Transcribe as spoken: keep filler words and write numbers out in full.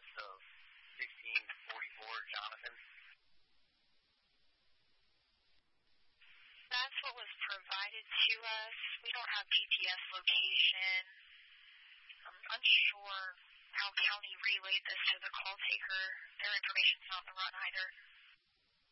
S of sixteen forty-four Jonathan. That's what was provided to us. We don't have G P S location. I'm unsure how county relayed this to the call taker. Their information's not on the run either.